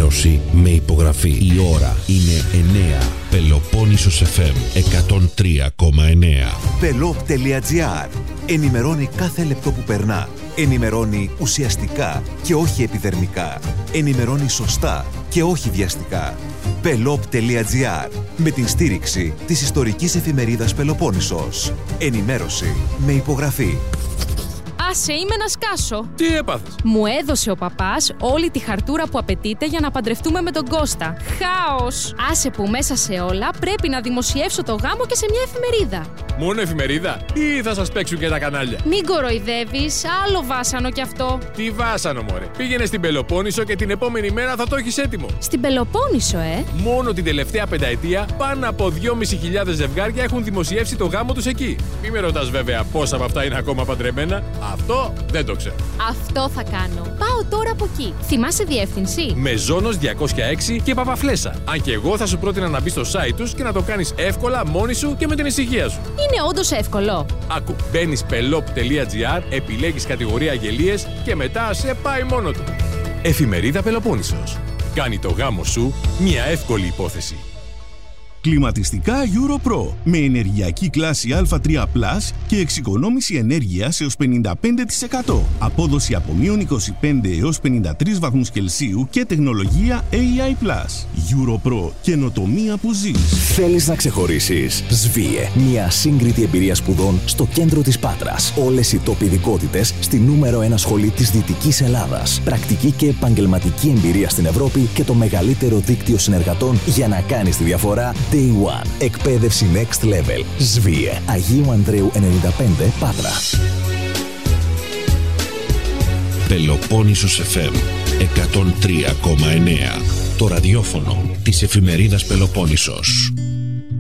ενημέρωση με υπογραφή. Η ώρα είναι 9. Πελοπόννησος FM 103,9. Pelop.gr. Ενημερώνει κάθε λεπτό που περνά. Ενημερώνει ουσιαστικά και όχι επιδερμικά. Ενημερώνει σωστά και όχι βιαστικά. Pelop.gr. Με την στήριξη της ιστορικής εφημερίδας Πελοπόννησος. Ενημέρωση με υπογραφή. Άσε, είμαι να σκάσω. Τι έπαθες? Μου έδωσε ο παπάς όλη τη χαρτούρα που απαιτείται για να παντρευτούμε με τον Κώστα. Χάος! Άσε που μέσα σε όλα πρέπει να δημοσιεύσω το γάμο και σε μια εφημερίδα. Μόνο εφημερίδα ή θα σας παίξουν και τα κανάλια? Μην κοροϊδεύεις, άλλο βάσανο κι αυτό. Τι βάσανο, μωρέ. Πήγαινε στην Πελοπόννησο και την επόμενη μέρα θα το έχεις έτοιμο. Στην Πελοπόννησο, Μόνο την τελευταία πενταετία πάνω από 2.500 ζευγάρια έχουν δημοσιεύσει το γάμο τους εκεί. Μη με ρωτάς βέβαια πόσα από αυτά είναι ακόμα παντρεμένα. Αυτό δεν το ξέρω. Αυτό θα κάνω. Πάω τώρα από εκεί. Θυμάσαι διεύθυνση? Μεζόνος 206 και Παπαφλέσσα. Αν και εγώ θα σου πρότεινα να μπει στο site τους και να το κάνεις εύκολα μόνη σου και με την ησυχία σου. Είναι όντως εύκολο. Άκου, μπαίνεις pelop.gr, επιλέγεις κατηγορία αγγελίες και μετά σε πάει μόνο του. Εφημερίδα Πελοπόννησος. Κάνει το γάμο σου μια εύκολη υπόθεση. Κλιματιστικά EuroPro με ενεργειακή κλάση Α3+ και εξοικονόμηση ενέργειας έως 55%. Απόδοση από -25 έως 53 βαθμούς Κελσίου και τεχνολογία AI+. EuroPro, καινοτομία που ζεις. Θέλεις να ξεχωρίσεις? ΣΒΙΕ, μια σύγκριτη εμπειρία σπουδών στο κέντρο της Πάτρας. Όλες οι top ειδικότητες στη νούμερο 1 σχολή της Δυτικής Ελλάδας. Πρακτική και επαγγελματική εμπειρία στην Ευρώπη και το μεγαλύτερο δίκτυο συνεργατών για να κάνεις τη διαφορά. Day One. Εκπαίδευση Next Level. ΣΒΙΕ. Αγίου Ανδρέου 95, Πάτρα. Πελοπόννησος FM 103,9. Το ραδιόφωνο της εφημερίδας Πελοπόννησος.